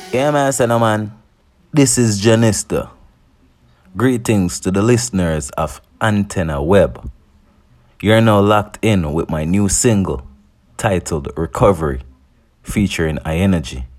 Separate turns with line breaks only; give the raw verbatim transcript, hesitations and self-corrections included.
Yeah, man, son of man. This is Janista. Greetings to the listeners of Antenna Web. You're now locked in with my new single titled Recovery, featuring iEnergy.